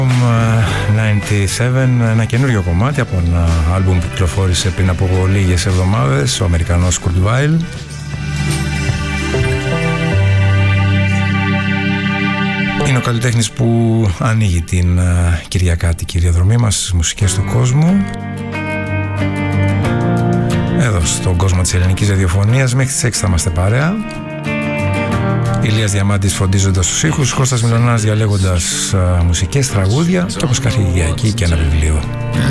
97, ένα καινούριο κομμάτι από ένα άλμπουμ που κυκλοφόρησε πριν από λίγες εβδομάδες, ο Αμερικανός Kurt Weill. Είναι ο καλλιτέχνης που ανοίγει την κυριακάτικη διαδρομή μας στις μουσικές του κόσμου εδώ στον κόσμο της ελληνικής ραδιοφωνίας. Μέχρι τις 6 θα είμαστε παρέα. Ηλίας Διαμάντης φροντίζοντας τους ήχους, Κώστας Μιλωνάς διαλέγοντας μουσικές, τραγούδια και όπως κάθε Κυριακή και ένα βιβλίο.